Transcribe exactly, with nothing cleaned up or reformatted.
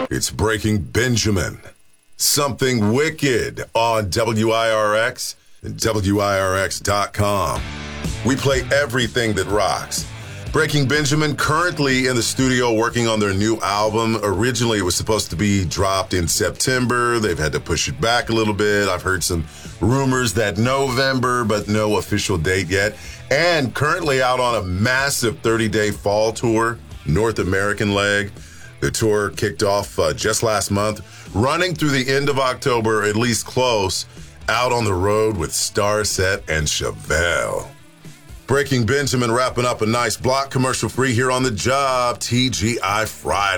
It's Breaking Benjamin. Something wicked on W I R X and W I R X dot com. We play everything that rocks. Breaking Benjamin currently in the studio working on their new album. Originally, it was supposed to be dropped in September. They've had to push it back a little bit. I've heard some rumors that November, but no official date yet. And currently out on a massive thirty-day fall tour, North American leg. The tour kicked off uh, just last month, running through the end of October, at least close, out on the road with Starset and Chevelle. Breaking Benjamin wrapping up a nice block, commercial free here on The Job, T G I Friday.